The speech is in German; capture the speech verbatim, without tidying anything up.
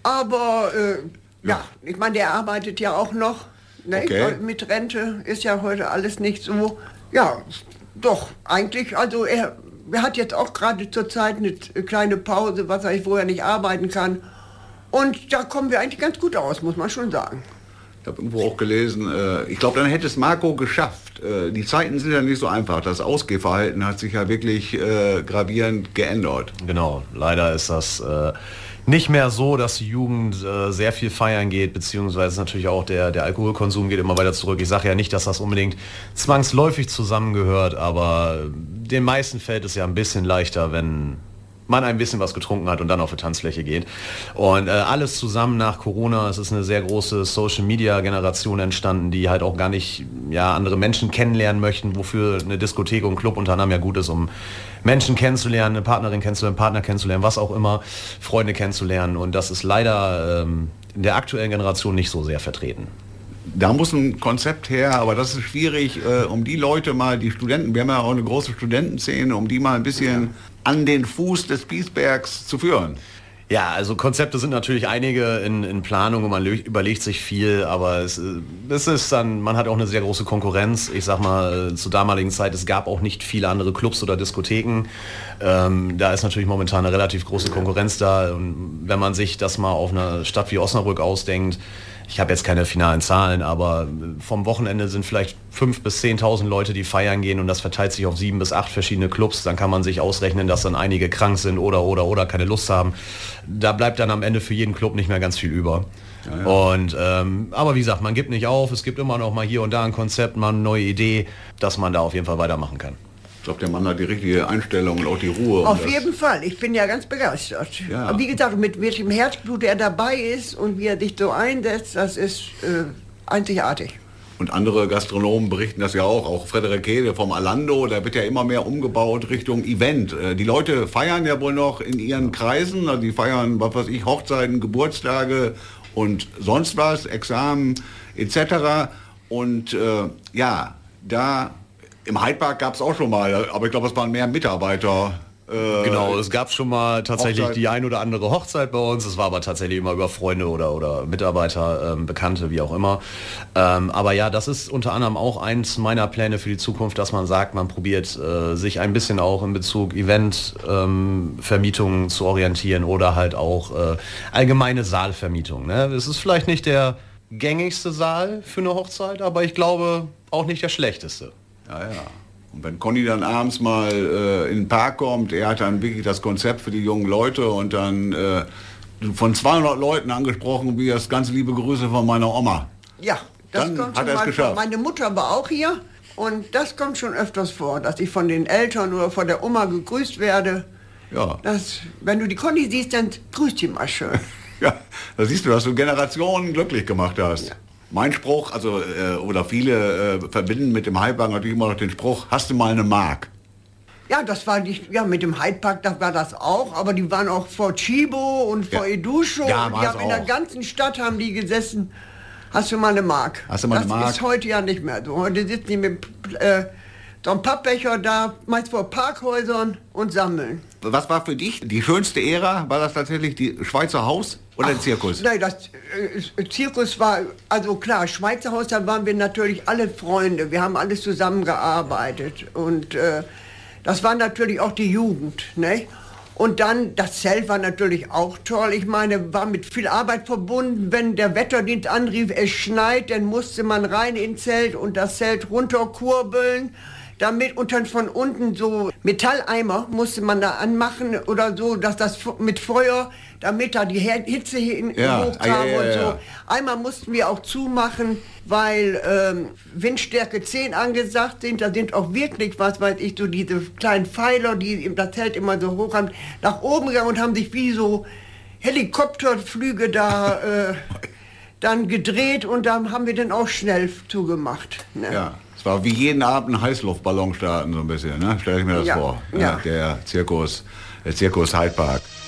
Aber äh, ja. ja, ich meine, der arbeitet ja auch noch. Ne? Okay. Mit Rente ist ja heute alles nicht so. Ja, doch, eigentlich, also er, er hat jetzt auch gerade zur Zeit eine kleine Pause, was er, wo er nicht arbeiten kann. Und da kommen wir eigentlich ganz gut aus, muss man schon sagen. Ich habe irgendwo auch gelesen, äh, ich glaube, dann hätte es Marco geschafft. Äh, die Zeiten sind ja nicht so einfach. Das Ausgehverhalten hat sich ja wirklich äh, gravierend geändert. Genau, leider ist das äh, nicht mehr so, dass die Jugend äh, sehr viel feiern geht, beziehungsweise natürlich auch der, der Alkoholkonsum geht immer weiter zurück. Ich sage ja nicht, dass das unbedingt zwangsläufig zusammengehört, aber den meisten fällt es ja ein bisschen leichter, wenn man ein bisschen was getrunken hat und dann auf die Tanzfläche geht. Und äh, alles zusammen nach Corona, es ist eine sehr große Social-Media-Generation entstanden, die halt auch gar nicht ja, andere Menschen kennenlernen möchten, wofür eine Diskothek und Club unter anderem ja gut ist, um Menschen kennenzulernen, eine Partnerin kennenzulernen, Partner kennenzulernen, was auch immer, Freunde kennenzulernen. Und das ist leider ähm, in der aktuellen Generation nicht so sehr vertreten. Da muss ein Konzept her, aber das ist schwierig, äh, um die Leute mal, die Studenten, wir haben ja auch eine große Studentenszene, um die mal ein bisschen an den Fuß des Piesbergs zu führen. Ja, also Konzepte sind natürlich einige in, in Planung und man überlegt sich viel, aber es, es ist dann, man hat auch eine sehr große Konkurrenz. Ich sag mal, zur damaligen Zeit, es gab auch nicht viele andere Clubs oder Diskotheken. Ähm, da ist natürlich momentan eine relativ große Konkurrenz da. Und wenn man sich das mal auf einer Stadt wie Osnabrück ausdenkt, ich habe jetzt keine finalen Zahlen, aber vom Wochenende sind vielleicht fünftausend bis zehntausend Leute, die feiern gehen und das verteilt sich auf sieben bis acht verschiedene Clubs. Dann kann man sich ausrechnen, dass dann einige krank sind oder oder oder keine Lust haben. Da bleibt dann am Ende für jeden Club nicht mehr ganz viel über. Ja, ja. Und ähm, aber wie gesagt, man gibt nicht auf. Es gibt immer noch mal hier und da ein Konzept, mal eine neue Idee, dass man da auf jeden Fall weitermachen kann. Ich glaube, der Mann hat die richtige Einstellung und auch die Ruhe. Auf jeden Fall, ich bin ja ganz begeistert. Ja. Aber wie gesagt, mit welchem Herzblut er dabei ist und wie er sich so einsetzt, das ist äh, einzigartig. Und andere Gastronomen berichten das ja auch, auch Frederik Hede vom Alando, da wird ja immer mehr umgebaut Richtung Event. Die Leute feiern ja wohl noch in ihren Kreisen, also die feiern, was weiß ich, Hochzeiten, Geburtstage und sonst was, Examen et cetera. Und äh, ja, da im Hyde Park gab es auch schon mal, aber ich glaube, es waren mehr Mitarbeiter. Äh, genau, es gab schon mal tatsächlich Hochzeit. die ein oder andere Hochzeit bei uns. Es war aber tatsächlich immer über Freunde oder, oder Mitarbeiter, ähm, Bekannte, wie auch immer. Ähm, aber ja, das ist unter anderem auch eins meiner Pläne für die Zukunft, dass man sagt, man probiert äh, sich ein bisschen auch in Bezug Eventvermietungen ähm, zu orientieren oder halt auch äh, allgemeine Saalvermietung. Ne? Es ist vielleicht nicht der gängigste Saal für eine Hochzeit, aber ich glaube auch nicht der schlechteste. Ja, ja. Und wenn Conny dann abends mal äh, in den Park kommt, er hat dann wirklich das Konzept für die jungen Leute und dann äh, von zweihundert Leuten angesprochen, wie das ganz liebe Grüße von meiner Oma. Ja, das Dann kommt hat schon er es mal geschafft. vor. Meine Mutter war auch hier und das kommt schon öfters vor, dass ich von den Eltern oder von der Oma gegrüßt werde. Ja. Das, wenn du die Conny siehst, dann grüßt die mal schön. Ja, da siehst du, dass du Generationen glücklich gemacht hast. Ja. Mein Spruch, also äh, oder viele äh, verbinden mit dem Hyde Park natürlich immer noch den Spruch, hast du mal eine Mark? Ja, das war die, ja, mit dem Hyde Park, da war das auch, aber die waren auch vor Chibo und vor Ja. Edusho. Ja, und die war's haben in der auch. ganzen Stadt haben die gesessen. Hast du mal eine Mark? Hast du mal das eine Mark? ist heute ja nicht mehr so. Heute sitzen die mit äh, so einem Pappbecher da, meist vor Parkhäusern und sammeln. Was war für dich die schönste Ära? War das tatsächlich die Schweizer Haus oder der Zirkus? Nein, das äh, Zirkus war, also klar, Schweizer Haus, da waren wir natürlich alle Freunde. Wir haben alles zusammengearbeitet und äh, das war natürlich auch die Jugend, ne? Und dann, das Zelt war natürlich auch toll. Ich meine, war mit viel Arbeit verbunden. Wenn der Wetterdienst anrief, es schneit, dann musste man rein ins Zelt und das Zelt runterkurbeln. Damit und dann von unten so Metalleimer musste man da anmachen oder so, dass das mit Feuer, damit da die Hitze hin Ja, hochkam ja, ja, ja, und so. ja. Einmal mussten wir auch zumachen, weil ähm, Windstärke zehn angesagt sind. Da sind auch wirklich, was weiß ich, so diese kleinen Pfeiler, die das Zelt immer so hoch haben, nach oben gegangen und haben sich wie so Helikopterflüge da äh, dann gedreht und dann haben wir dann auch schnell zugemacht. Ne? Ja, es war wie jeden Abend ein Heißluftballon starten, so ein bisschen, ne? Stell ich mir das Ja, vor. ja. Der Zirkus, der Zirkus Hyde Park.